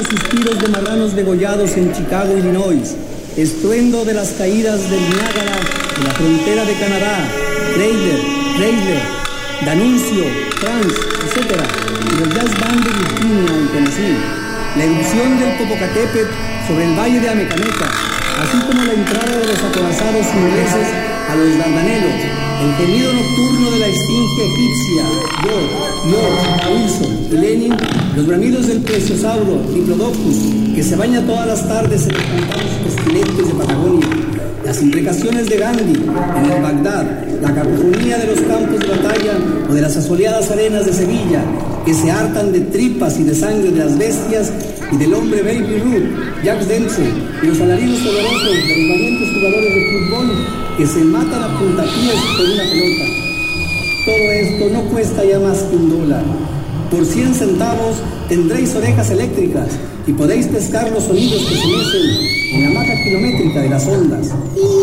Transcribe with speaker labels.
Speaker 1: los suspiros de marranos degollados en Chicago, Illinois, estruendo de las caídas del Niágara, de la frontera de Canadá, Chrysler, D'Annunzio, France, etc., y los jazz band de Virginia en Tennessee, la erupción del Popocatépetl sobre el valle de Amecameca, así como la entrada de los acorazados ingleses a los Dardanelos, el gemido nocturno de la esfinge egipcia, George, Wilson y Lenin, los bramidos del plesiosauro, Diplodocus, que se baña todas las tardes en los pantanos pestilentes de Patagonia, las imprecaciones de Gandhi en el Bagdad, la cacofonía de los campos de batalla o de las asoleadas arenas de Sevilla, que se hartan de tripas y de sangre de las bestias y del hombre Baby Ruth, Jack Dempsey y los alaridos dolorosos de los valientes jugadores de fútbol que se matan a puntapiés por una pelota. Todo esto no cuesta ya más que $1. Por 100 centavos tendréis orejas eléctricas y podéis pescar los sonidos que se mecen en la maca kilométrica de las ondas.